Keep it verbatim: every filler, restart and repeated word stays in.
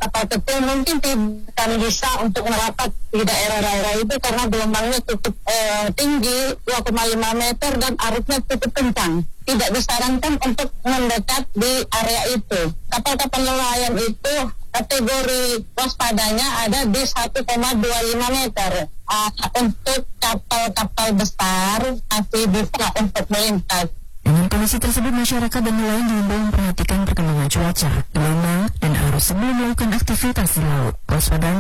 kapal kecil mungkin tidak akan bisa untuk merapat di daerah-daerah itu karena gelombangnya cukup eh, tinggi dua koma lima meter dan arusnya cukup kencang. Tidak disarankan untuk mendekat di area itu. Kapal-kapal nelayan itu kategori waspadanya ada di satu koma dua lima meter. Uh, untuk kapal-kapal besar masih bisa untuk melintas. Dengan kondisi tersebut, masyarakat dan nelayan diimbau memperhatikan perkembangan cuaca, gelombang, dan arus sebelum melakukan aktivitas di laut. Waspadaan